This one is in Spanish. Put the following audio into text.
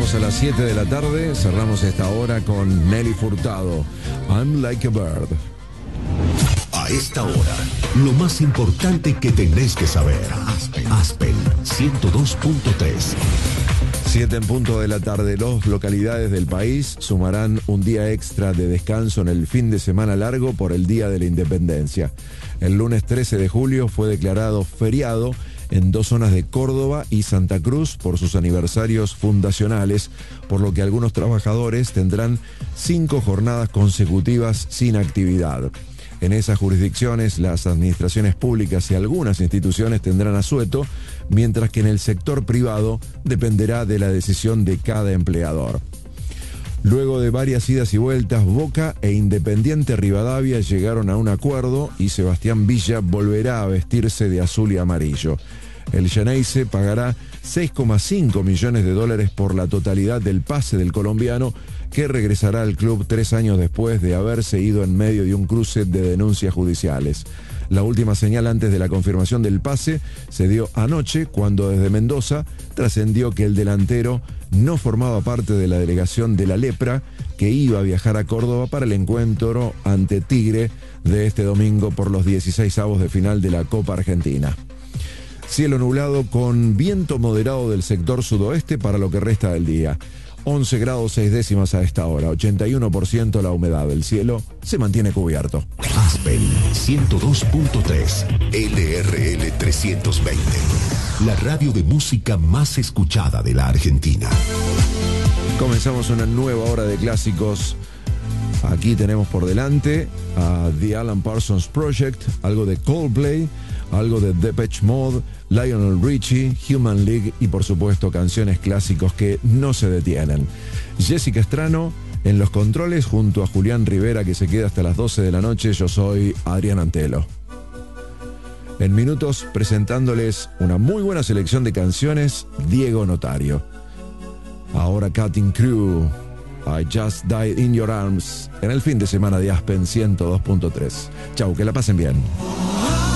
Llegamos a las 7 de la tarde, cerramos esta hora con Nelly Furtado, I'm Like a Bird. A esta hora, lo más importante que tenés que saber. Aspen 102.3. 7 en punto de la tarde. Las localidades del país sumarán un día extra de descanso en el fin de semana largo por el Día de la Independencia. El lunes 13 de julio fue declarado feriado en 2 zonas de Córdoba y Santa Cruz por sus aniversarios fundacionales, por lo que algunos trabajadores tendrán 5 jornadas consecutivas sin actividad. En esas jurisdicciones, las administraciones públicas y algunas instituciones tendrán asueto, mientras que en el sector privado dependerá de la decisión de cada empleador. Luego de varias idas y vueltas, Boca e Independiente Rivadavia llegaron a un acuerdo y Sebastián Villa volverá a vestirse de azul y amarillo. El Xeneize pagará $6,5 millones por la totalidad del pase del colombiano, que regresará al club 3 años después de haberse ido en medio de un cruce de denuncias judiciales. La última señal antes de la confirmación del pase se dio anoche, cuando desde Mendoza trascendió que el delantero no formaba parte de la delegación de la Lepra, que iba a viajar a Córdoba para el encuentro ante Tigre de este domingo por los 16avos de final de la Copa Argentina. Cielo nublado con viento moderado del sector sudoeste para lo que resta del día. 11 grados 6 décimas a esta hora, 81% la humedad. El cielo se mantiene cubierto. Aspen 102.3, LRL 320. La radio de música más escuchada de la Argentina. Comenzamos una nueva hora de clásicos. Aquí tenemos por delante a The Alan Parsons Project, algo de Coldplay, algo de Depeche Mode, Lionel Richie, Human League y por supuesto canciones clásicos que no se detienen. Jessica Estrano en los controles junto a Julián Rivera, que se queda hasta las 12 de la noche. Yo soy Adrián Antelo. En minutos presentándoles una muy buena selección de canciones, Diego Notario. Ahora Cutting Crew, I Just Died in Your Arms, en el fin de semana de Aspen 102.3. Chau, que la pasen bien.